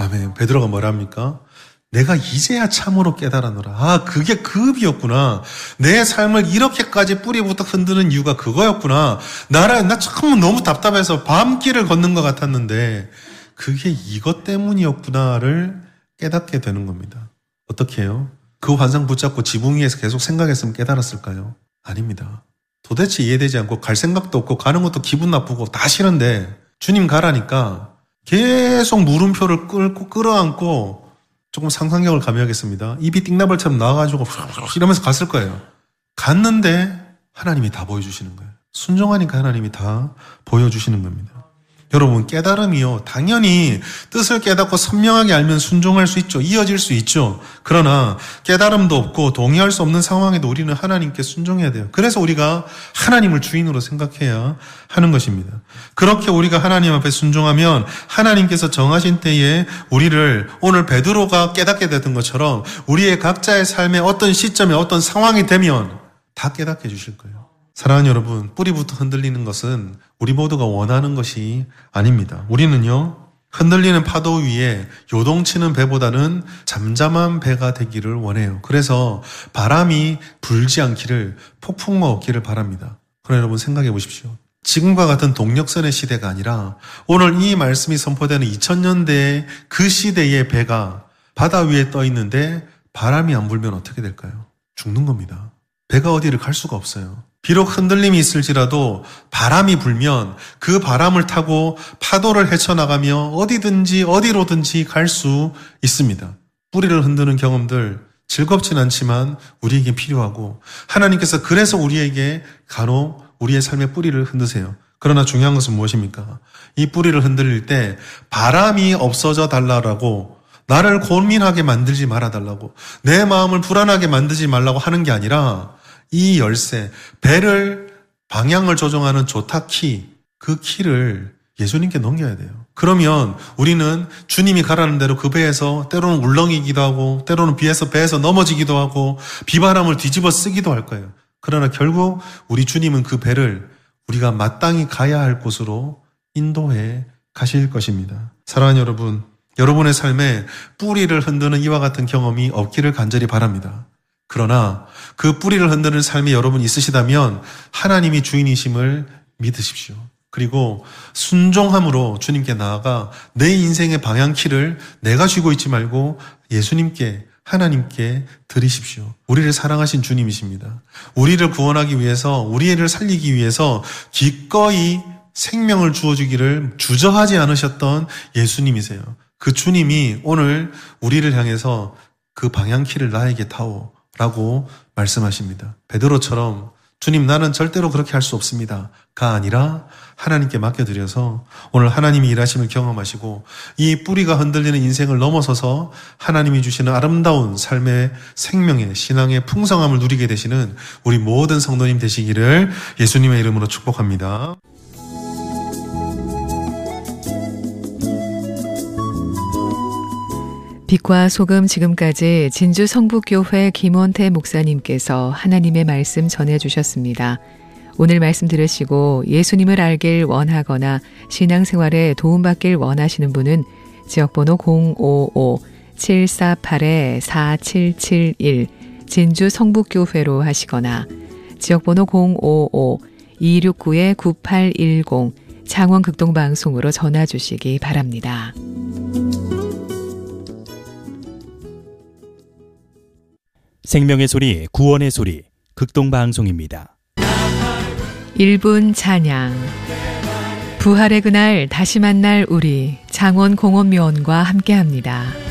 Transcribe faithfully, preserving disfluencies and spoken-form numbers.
아멘. 베드로가 뭐랍니까? 내가 이제야 참으로 깨달았노라. 아, 그게 급이었구나. 내 삶을 이렇게까지 뿌리부터 흔드는 이유가 그거였구나. 나라, 나 참 너무 답답해서 밤길을 걷는 것 같았는데 그게 이것 때문이었구나를 깨닫게 되는 겁니다. 어떻게 해요? 그 환상 붙잡고 지붕 위에서 계속 생각했으면 깨달았을까요? 아닙니다. 도대체 이해되지 않고 갈 생각도 없고 가는 것도 기분 나쁘고 다 싫은데 주님 가라니까 계속 물음표를 끌고 끌어안고 조금 상상력을 가미하겠습니다. 입이 띵나발처럼 나와가지고 이러면서 갔을 거예요. 갔는데 하나님이 다 보여주시는 거예요. 순종하니까 하나님이 다 보여주시는 겁니다. 여러분, 깨달음이요, 당연히 뜻을 깨닫고 선명하게 알면 순종할 수 있죠. 이어질 수 있죠. 그러나 깨달음도 없고 동의할 수 없는 상황에도 우리는 하나님께 순종해야 돼요. 그래서 우리가 하나님을 주인으로 생각해야 하는 것입니다. 그렇게 우리가 하나님 앞에 순종하면 하나님께서 정하신 때에 우리를 오늘 베드로가 깨닫게 됐던 것처럼 우리의 각자의 삶의 어떤 시점에 어떤 상황이 되면 다 깨닫게 해주실 거예요. 사랑하는 여러분, 뿌리부터 흔들리는 것은 우리 모두가 원하는 것이 아닙니다. 우리는요, 흔들리는 파도 위에 요동치는 배보다는 잠잠한 배가 되기를 원해요. 그래서 바람이 불지 않기를, 폭풍과 없기를 바랍니다. 그러나 여러분 생각해 보십시오. 지금과 같은 동력선의 시대가 아니라 오늘 이 말씀이 선포되는 이천 년대의 그 시대의 배가 바다 위에 떠 있는데 바람이 안 불면 어떻게 될까요? 죽는 겁니다. 배가 어디를 갈 수가 없어요. 비록 흔들림이 있을지라도 바람이 불면 그 바람을 타고 파도를 헤쳐나가며 어디든지 어디로든지 갈 수 있습니다. 뿌리를 흔드는 경험들 즐겁진 않지만 우리에게 필요하고 하나님께서 그래서 우리에게 간혹 우리의 삶의 뿌리를 흔드세요. 그러나 중요한 것은 무엇입니까? 이 뿌리를 흔들릴 때 바람이 없어져 달라고 나를 고민하게 만들지 말아달라고 내 마음을 불안하게 만들지 말라고 하는 게 아니라 이 열쇠, 배를 방향을 조정하는 조타키, 그 키를 예수님께 넘겨야 돼요. 그러면 우리는 주님이 가라는 대로 그 배에서 때로는 울렁이기도 하고 때로는 비에서 배에서 넘어지기도 하고 비바람을 뒤집어 쓰기도 할 거예요. 그러나 결국 우리 주님은 그 배를 우리가 마땅히 가야 할 곳으로 인도해 가실 것입니다. 사랑하는 여러분, 여러분의 삶에 뿌리를 흔드는 이와 같은 경험이 없기를 간절히 바랍니다. 그러나 그 뿌리를 흔드는 삶이 여러분 있으시다면 하나님이 주인이심을 믿으십시오. 그리고 순종함으로 주님께 나아가 내 인생의 방향키를 내가 쥐고 있지 말고 예수님께, 하나님께 드리십시오. 우리를 사랑하신 주님이십니다. 우리를 구원하기 위해서, 우리를 살리기 위해서 기꺼이 생명을 주어주기를 주저하지 않으셨던 예수님이세요. 그 주님이 오늘 우리를 향해서 그 방향키를 나에게 타오 라고 말씀하십니다. 베드로처럼 주님 나는 절대로 그렇게 할 수 없습니다 가 아니라 하나님께 맡겨드려서 오늘 하나님이 일하심을 경험하시고 이 뿌리가 흔들리는 인생을 넘어서서 하나님이 주시는 아름다운 삶의 생명의 신앙의 풍성함을 누리게 되시는 우리 모든 성도님 되시기를 예수님의 이름으로 축복합니다. 빛과 소금 지금까지 진주 성북교회 김원태 목사님께서 하나님의 말씀 전해주셨습니다. 오늘 말씀 들으시고 예수님을 알길 원하거나 신앙생활에 도움받길 원하시는 분은 지역번호 공오오 칠사팔 사칠칠일 진주 성북교회로 하시거나 지역번호 공오오 이육구 구팔일공 창원극동방송으로 전화 주시기 바랍니다. 생명의 소리, 구원의 소리, 극동방송입니다. 일 분 찬양. 부활의 그날 다시 만날 우리 장원공원묘원과 함께합니다.